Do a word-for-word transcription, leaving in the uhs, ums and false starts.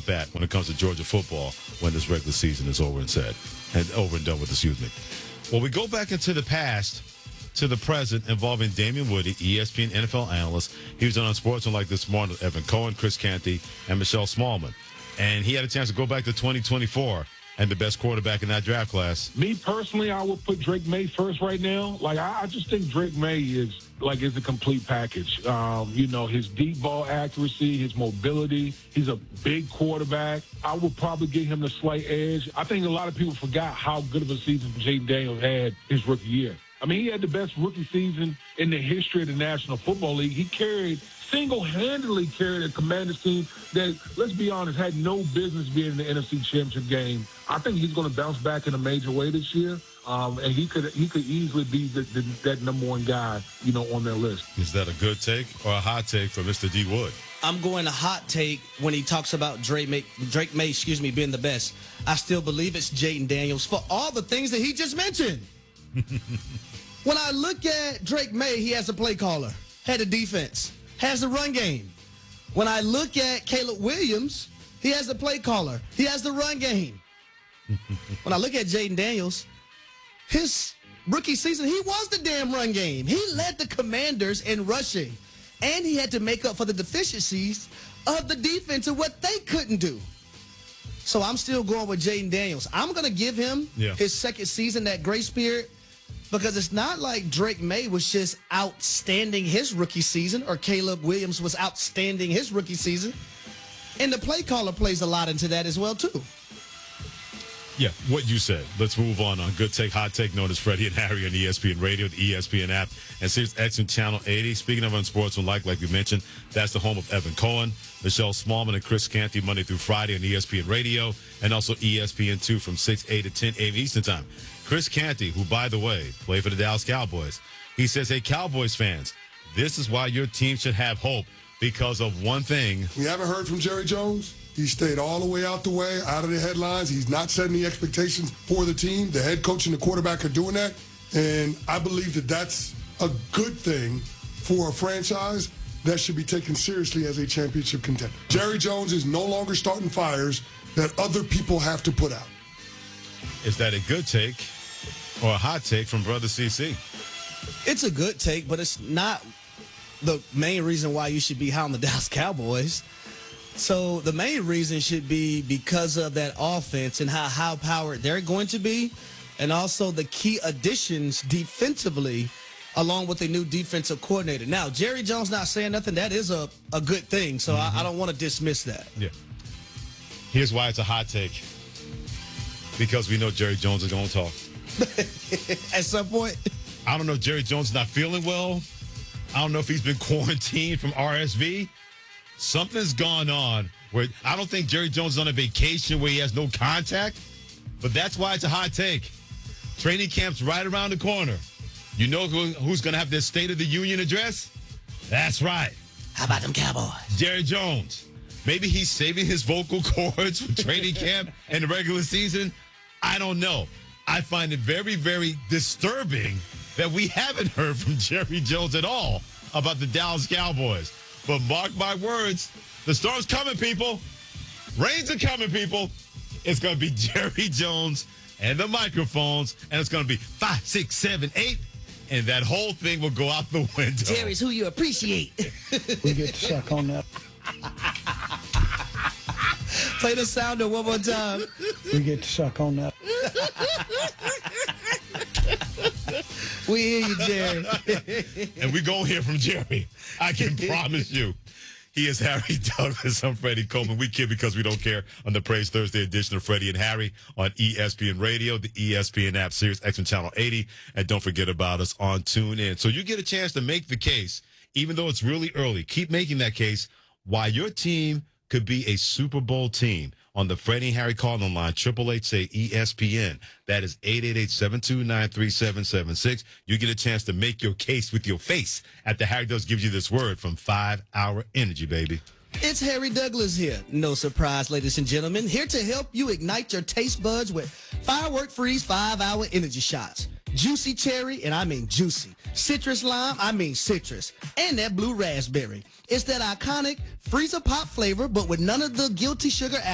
jump at when it comes to Georgia football when this regular season is over and said, and over and done with, excuse me. Well, we go back into the past to the present involving Damien Woody, E S P N N F L analyst. He was on Unsportsman like this morning with Evan Cohen, Chris Canty, and Michelle Smallman. And he had a chance to go back to twenty twenty-four and the best quarterback in that draft class. Me personally, I would put Drake May first right now. Like, I, I just think Drake May is like is a complete package. Um, you know, his deep ball accuracy, his mobility. He's a big quarterback. I would probably give him the slight edge. I think a lot of people forgot how good of a season Jayden Daniels had his rookie year. I mean, he had the best rookie season in the history of the National Football League. He carried, single-handedly carried a Commanders team that, let's be honest, had no business being in the N F C Championship game. I think he's going to bounce back in a major way this year, um, and he could he could easily be the, the, that number one guy, you know, on their list. Is that a good take or a hot take for Mister D. Wood? I'm going to hot take when he talks about Drake May, Drake May, excuse me, being the best. I still believe it's Jayden Daniels for all the things that he just mentioned. When I look at Drake May, he has a play caller, had a defense, has a run game. When I look at Caleb Williams, he has a play caller, he has the run game. When I look at Jayden Daniels, his rookie season, he was the damn run game. He led the Commanders in rushing, and he had to make up for the deficiencies of the defense and what they couldn't do. So I'm still going with Jayden Daniels. I'm going to give him yeah. his second season, that grace period, because it's not like Drake May was just outstanding his rookie season or Caleb Williams was outstanding his rookie season. And the play caller plays a lot into that as well, too. Yeah, what you said. Let's move on on Good Take, Hot Take, known as Freddie and Harry on E S P N Radio, the E S P N app, and Sirius X M Channel eighty. Speaking of Unsportsmanlike, like we mentioned, that's the home of Evan Cohen, Michelle Smallman, and Chris Canty, Monday through Friday on E S P N Radio, and also E S P N two from six, eight to ten a.m. Eastern Time. Chris Canty, who, by the way, played for the Dallas Cowboys, he says, hey, Cowboys fans, this is why your team should have hope because of one thing. We haven't heard from Jerry Jones. He stayed all the way out the way, out of the headlines. He's not setting the expectations for the team. The head coach and the quarterback are doing that. And I believe that that's a good thing for a franchise that should be taken seriously as a championship contender. Jerry Jones is no longer starting fires that other people have to put out. Is that a good take or a hot take from Brother C C? It's a good take, but it's not the main reason why you should be high on the Dallas Cowboys. So the main reason should be because of that offense and how high-powered they're going to be, and also the key additions defensively along with a new defensive coordinator. Now, Jerry Jones not saying nothing, that is a, a good thing, so mm-hmm. I, I don't want to dismiss that. Yeah. Here's why it's a hot take. Because we know Jerry Jones is going to talk. At some point. I don't know if Jerry Jones is not feeling well. I don't know if he's been quarantined from R S V. Something's gone on where I don't think Jerry Jones is on a vacation where he has no contact. But that's why it's a hot take. Training camp's right around the corner. You know who, who's going to have their State of the Union address? That's right. How about them Cowboys? Jerry Jones. Maybe he's saving his vocal cords for training camp and the regular season. I don't know. I find it very, very disturbing that we haven't heard from Jerry Jones at all about the Dallas Cowboys. But mark my words, the storm's coming, people. Rains are coming, people. It's going to be Jerry Jones and the microphones, and it's going to be five, six, seven, eight, and that whole thing will go out the window. Jerry's who you appreciate. We get to suck on that. Play the sounder one more time. We get to suck on that. We hear you, Jerry. And we're going to hear from Jerry. I can promise you. He is Harry Douglas. I'm Freddie Coleman. We kid because we don't care on the Praise Thursday edition of Freddie and Harry on E S P N Radio, the E S P N app, Sirius X M Channel eighty. And don't forget about us on TuneIn. So you get a chance to make the case, even though it's really early. Keep making that case why your team could be a Super Bowl team on the Freddie and Harry call-in line, triple eight say E S P N. That is eight eight eight, seven two nine, three seven seven six. You get a chance to make your case with your face after Harry Does gives you this word from five hour Energy, baby. It's Harry Douglas here. No surprise, ladies and gentlemen. Here to help you ignite your taste buds with Firework Freeze five hour Energy Shots. Juicy cherry, and I mean juicy. Citrus lime, I mean citrus. And that blue raspberry. It's that iconic freezer pop flavor, but with none of the guilty sugar